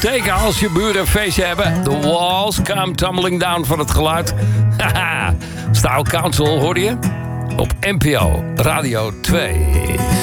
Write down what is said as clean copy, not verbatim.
discotheken als je buren een feestje hebben. The walls come tumbling down van het geluid. Haha, Style Council hoorde je op NPO Radio 2.